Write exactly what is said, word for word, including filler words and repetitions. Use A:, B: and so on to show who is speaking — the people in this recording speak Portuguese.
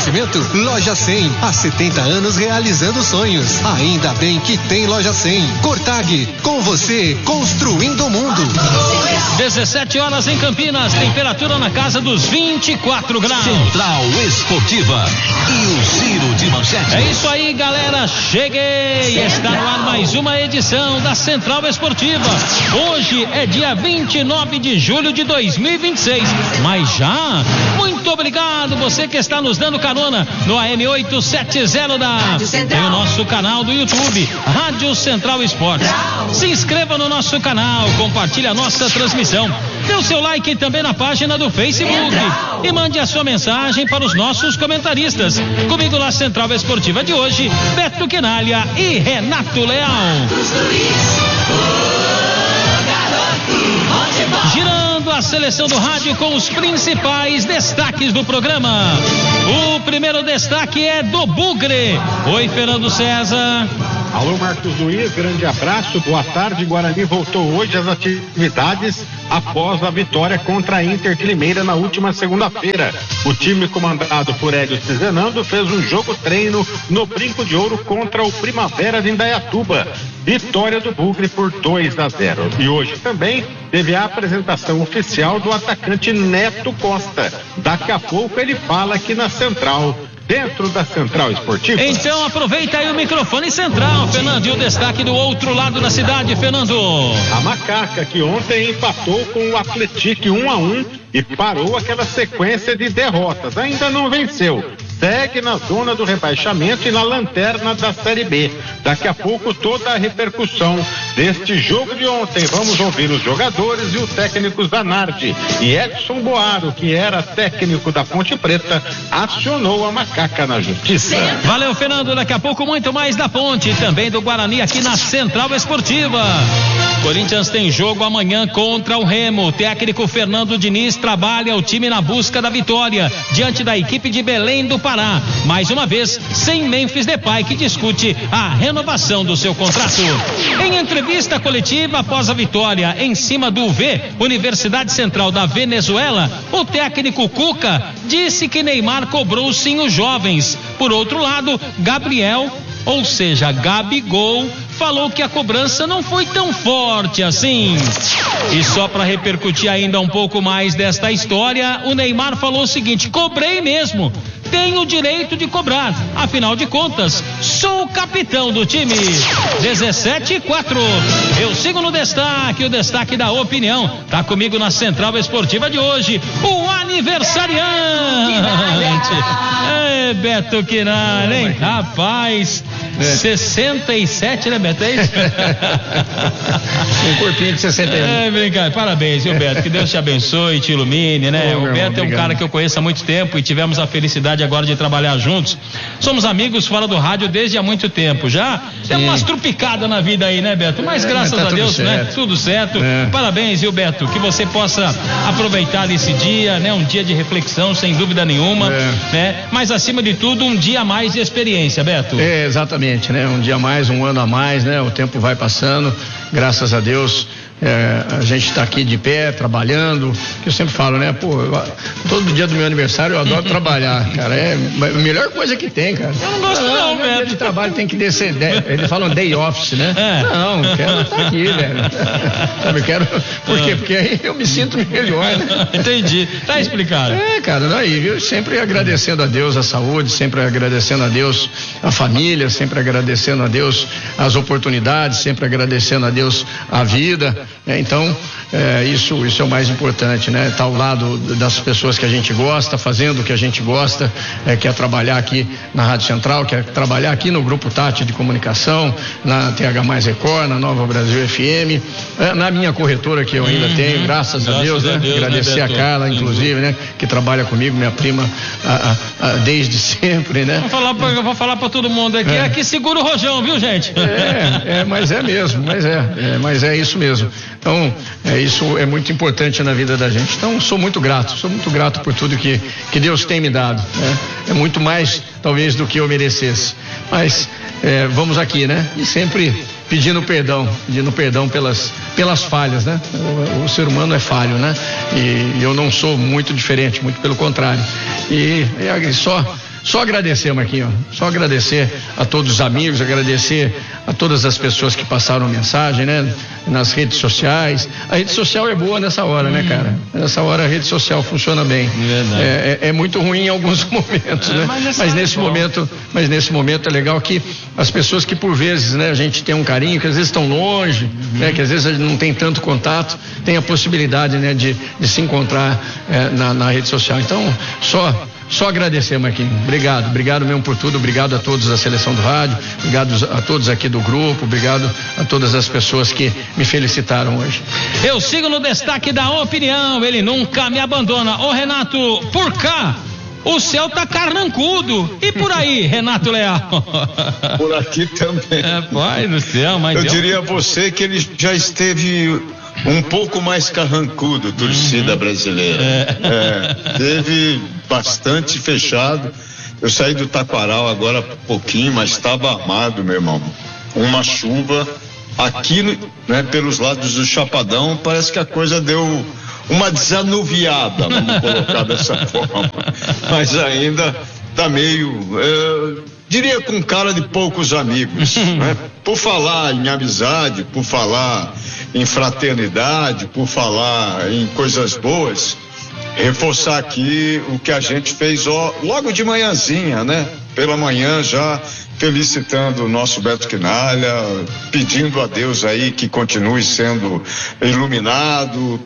A: Oferecimento Loja cem, há setenta anos realizando sonhos. Ainda bem que tem Loja cem. Cortag, com você, construindo o mundo.
B: dezessete horas em Campinas, temperatura na casa dos vinte e quatro graus.
C: Central Esportiva e o Giro de Manchetes.
B: É isso aí, galera, cheguei. Está no ar mais uma edição da Central Esportiva. Hoje é dia vinte e nove de julho de dois mil e vinte e seis. Mas já, muito obrigado você que está nos dando carona no A M oitocentos e setenta da tem o nosso canal do YouTube, Rádio Central Esportes. Se inscreva no nosso canal, compartilhe a nossa transmissão, dê o seu like também na página do Facebook e mande a sua mensagem para os nossos comentaristas. Comigo na Central Esportiva de hoje, Beto Quinalha e Renato Leal. Girando a seleção do rádio com os principais destaques do programa. O primeiro destaque é do Bugre. Oi, Fernando César.
D: Alô, Marcos Luiz, grande abraço, boa tarde. Guarani voltou hoje às atividades após a vitória contra a Inter de Limeira na última segunda-feira. O time comandado por Hélio Cizenando fez um jogo treino no Brinco de Ouro contra o Primavera de Indaiatuba. Vitória do Bugre por dois a zero. E hoje também teve a apresentação oficial do atacante Neto Costa. Daqui a pouco ele fala aqui na Central, dentro da Central Esportiva.
B: Então aproveita aí o microfone central, Fernando, e o destaque do outro lado da cidade, Fernando.
D: A Macaca, que ontem empatou com o Atlético um a um e parou aquela sequência de derrotas. Ainda não venceu. Segue na zona do rebaixamento e na lanterna da Série B. Daqui a pouco toda a repercussão deste jogo de ontem. Vamos ouvir os jogadores e os técnicos da Nardi. E Edson Boaro, que era técnico da Ponte Preta, acionou a Macaca na justiça.
B: Valeu, Fernando. Daqui a pouco muito mais da Ponte e também do Guarani aqui na Central Esportiva. Corinthians tem jogo amanhã contra o Remo. O técnico Fernando Diniz trabalha o time na busca da vitória diante da equipe de Belém do Pará. Mais uma vez, sem Memphis Depay, que discute a renovação do seu contrato. Em entrevista coletiva após a vitória em cima do U V, Universidade Central da Venezuela, o técnico Cuca disse que Neymar cobrou sim os jovens. Por outro lado, Gabriel, ou seja, Gabigol, falou que a cobrança não foi tão forte assim. E só para repercutir ainda um pouco mais desta história, o Neymar falou o seguinte: cobrei mesmo, tenho o direito de cobrar, afinal de contas, sou o capitão do time. dezessete e quatro. Eu sigo no destaque, o destaque da opinião. Tá comigo na Central Esportiva de hoje, o aniversariante. É, Beto Quinalha, hein? Rapaz, é. sessenta e sete, né, Beto? É isso?
E: Um corpinho de sessenta e um.
B: É, brincar. Parabéns, viu, Beto? Que Deus te abençoe, te ilumine, né? Oh, o Beto irmão, é um cara que eu conheço há muito tempo e tivemos a felicidade agora de trabalhar juntos. Somos amigos fora do rádio desde há muito tempo. Já temos umas trupicadas na vida aí, né, Beto? Mas é, graças mas tá a Deus, certo. né? Tudo certo. É. Parabéns, viu, Beto? Que você possa aproveitar esse dia, né? Um dia de reflexão, sem dúvida nenhuma, é. né? Mas acima de tudo, um dia a mais de experiência, Beto.
E: É, exatamente, né? Um dia a mais, um ano a mais, né? O tempo vai passando, graças a Deus. É, a gente está aqui de pé, trabalhando, que eu sempre falo, né? Pô, eu, todo dia do meu aniversário eu adoro trabalhar, cara. É a melhor coisa que tem, cara.
B: Eu não gosto não,
E: não velho. Dia de trabalho tem que descer, de, eles falam day office, né? É. Não, quero estar aqui, velho. Sabe, eu quero, por quê? Porque aí eu me sinto melhor, né?
B: Entendi, tá explicado.
E: É, cara, daí, viu? Sempre agradecendo a Deus a saúde, sempre agradecendo a Deus a família, sempre agradecendo a Deus as oportunidades, sempre agradecendo a Deus a vida. É, então, é, isso, isso é o mais importante, né? Estar ao lado das pessoas que a gente gosta, fazendo o que a gente gosta, é, que é trabalhar aqui na Rádio Central, que é trabalhar aqui no Grupo Tati de Comunicação, na T H mais Record, na Nova Brasil F M, é, na minha corretora que eu ainda uhum. tenho, graças, graças a Deus, né? A Deus, agradecer né, a Carla, inclusive, né? Que trabalha comigo, minha prima, a, a, a, desde sempre, né?
B: Vou falar pra, eu vou falar pra todo mundo aqui, é, é que segura o rojão, viu, gente?
E: É, é, mas é mesmo, mas é, é, mas é isso mesmo. Então, é, isso é muito importante na vida da gente. Então, sou muito grato, sou muito grato por tudo que, que Deus tem me dado, né? É muito mais, talvez, do que eu merecesse. Mas, é, vamos aqui, né? E sempre pedindo perdão, pedindo perdão pelas, pelas falhas, né? O, o ser humano é falho, né? E eu não sou muito diferente, muito pelo contrário. E, e só só agradecer, Marquinhos, só agradecer a todos os amigos, agradecer a todas as pessoas que passaram mensagem, né? Nas redes sociais. A rede social é boa nessa hora, hum. né, cara? Nessa hora a rede social funciona bem. É, é, é muito ruim em alguns momentos, é, né? Mas, mas nesse é momento, mas nesse momento é legal que as pessoas que por vezes, né, a gente tem um carinho, que às vezes estão longe, uhum. né, que às vezes a gente não tem tanto contato, tem a possibilidade, né, de, de se encontrar é, na, na rede social. Então, só Só agradecer, Marquinhos. Obrigado, obrigado mesmo por tudo. Obrigado a todos da seleção do rádio, obrigado a todos aqui do grupo, obrigado a todas as pessoas que me felicitaram hoje.
B: Eu sigo no destaque da opinião, ele nunca me abandona. Ô Renato, por cá o céu tá carrancudo. E por aí, Renato Leal?
F: Por aqui também.
B: É, pai do céu, mas
F: eu
B: Deus...
F: diria a você que ele já esteve um pouco mais carrancudo, torcida uhum. brasileira. É. É, teve bastante fechado. Eu saí do Taquaral agora há pouquinho, mas estava armado, meu irmão. Uma chuva aqui, né, pelos lados do Chapadão, parece que a coisa deu uma desanuviada, vamos colocar dessa forma. Mas ainda tá meio, é, diria com cara de poucos amigos, né? Por falar em amizade, por falar em fraternidade, por falar em coisas boas, reforçar aqui o que a gente fez ó, logo de manhãzinha, né? Pela manhã já felicitando o nosso Beto Quinalha, pedindo a Deus aí que continue sendo iluminado,